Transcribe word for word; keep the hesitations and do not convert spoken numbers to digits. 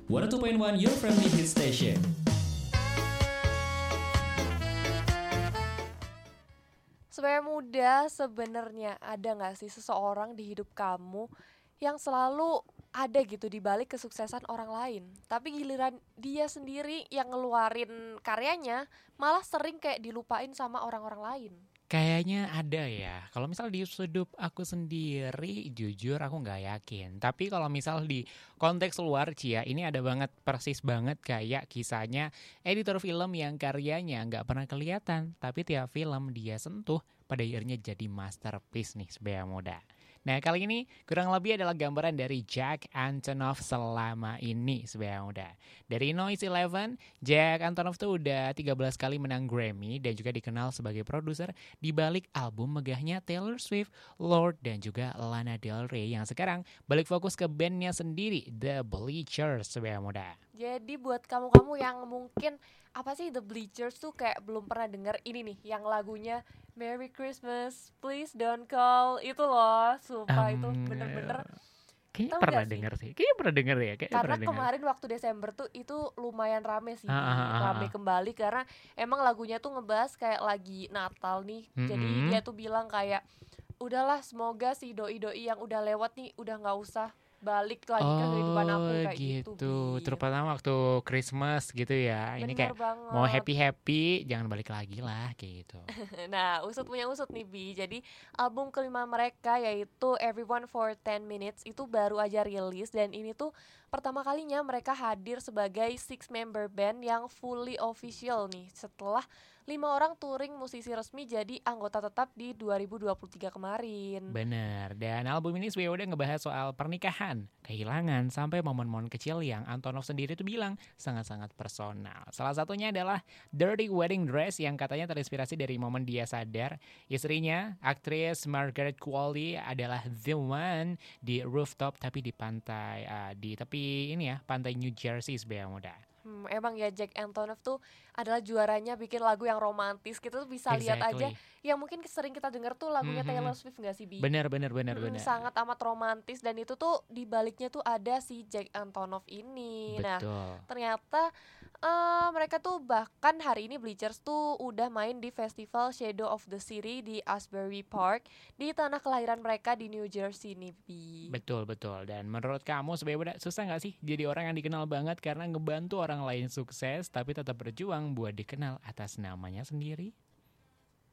seratus dua koma satu Your Friendly Hit Station. Sebenarnya muda, sebenarnya ada nggak sih seseorang di hidup kamu yang selalu ada gitu di balik kesuksesan orang lain, tapi giliran dia sendiri yang ngeluarin karyanya malah sering kayak dilupain sama orang-orang lain. Kayaknya ada ya. Kalau misal di sudut aku sendiri, jujur aku nggak yakin. Tapi kalau misal di konteks luar, Cia, ini ada banget, persis banget kayak kisahnya editor film yang karyanya nggak pernah kelihatan, tapi tiap film dia sentuh, pada akhirnya jadi masterpiece nih sebagai muda. Nah kali ini kurang lebih adalah gambaran dari Jack Antonoff selama ini sebagai muda. Dari Noise Eleven, Jack Antonoff tuh udah tiga belas kali menang Grammy dan juga dikenal sebagai produser di balik album megahnya Taylor Swift, Lorde, dan juga Lana Del Rey yang sekarang balik fokus ke bandnya sendiri, The Bleachers sebagai muda. Jadi buat kamu-kamu yang mungkin apa sih The Bleachers tuh kayak belum pernah denger ini nih, yang lagunya Merry Christmas, Please Don't Call, itu loh, sumpah Um, itu bener-bener Kayaknya Tahu pernah gak sih? denger sih. Kayaknya pernah denger ya. Kayaknya karena pernah denger. kemarin waktu Desember tuh itu lumayan rame sih, Ah, ah, ah, ah, rame ah. kembali karena emang lagunya tuh ngebahas kayak lagi Natal nih. Jadi Mm-mm. dia tuh bilang kayak udahlah, semoga si doi-doi yang udah lewat nih udah nggak usah balik lagi ke kehidupan aku Oh kayak gitu. gitu, Bin. terutama waktu Christmas gitu ya. Ini Bener kayak banget. mau happy-happy, jangan balik lagi lah kayak gitu. Nah, usut punya usut nih Bi. Jadi album kelima mereka yaitu Everyone for ten minutes itu baru aja rilis, dan ini tuh pertama kalinya mereka hadir sebagai six member band yang fully official nih setelah lima orang touring musisi resmi jadi anggota tetap di dua ribu dua puluh tiga kemarin. Bener, dan album ini sebenarnya udah ngebahas soal pernikahan, kehilangan, sampai momen-momen kecil yang Antonoff sendiri tuh bilang sangat-sangat personal. Salah satunya adalah Dirty Wedding Dress yang katanya terinspirasi dari momen dia sadar istrinya, aktris Margaret Qualley, adalah the one di rooftop tapi di pantai, uh, di tepi ini ya, pantai New Jersey sebagai muda. Hmm, emang ya Jack Antonoff tuh adalah juaranya bikin lagu yang romantis. Kita tuh bisa lihat aja Exactly. yang mungkin sering kita dengar tuh lagunya Mhm. Taylor Swift gak sih Bi? Bener, bener, bener, Mm-mm, bener. sangat amat romantis, dan itu tuh di baliknya tuh ada si Jack Antonoff ini. Nah, Betul. ternyata eh, mereka tuh bahkan hari ini Bleachers tuh udah main di festival Shadow of the City di Asbury Park di tanah kelahiran mereka di New Jersey nih Bi. Betul, betul. Dan menurut kamu sebagai muda, susah gak sih jadi orang yang dikenal banget karena ngebantu orang lain sukses tapi tetap berjuang buat dikenal atas namanya sendiri?